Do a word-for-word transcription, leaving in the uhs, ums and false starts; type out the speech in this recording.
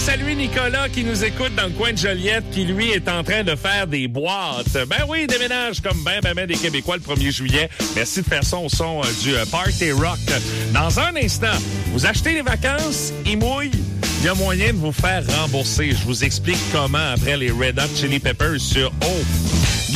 saluer Nicolas qui nous écoute dans le coin de Joliette, qui lui est en train de faire des boîtes. Ben oui, déménage comme ben, ben, ben des Québécois le premier juillet. Merci de faire ça au son euh, du euh, Party Rock. Dans un instant, vous achetez les vacances, il mouille. Il y a moyen de vous faire rembourser. Je vous explique comment après les Red Hot Chili Peppers sur O.